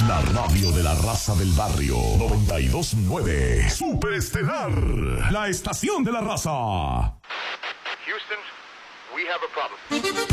La radio de la raza del barrio. 92.9. Superestelar. La estación de la raza. Houston, we have a problem.